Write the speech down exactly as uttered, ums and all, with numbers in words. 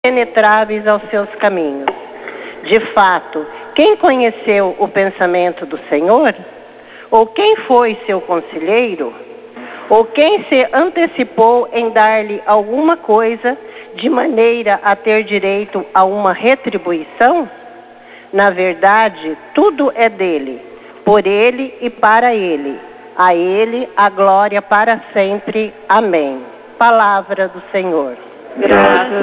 penetráveis aos seus caminhos. De fato, quem conheceu o pensamento do Senhor? Ou quem foi seu conselheiro? Ou quem se antecipou em dar-lhe alguma coisa, de maneira a ter direito a uma retribuição? Na verdade, tudo é dele, por ele e para ele. A ele a glória para sempre. Amém. Palavra do Senhor. Graças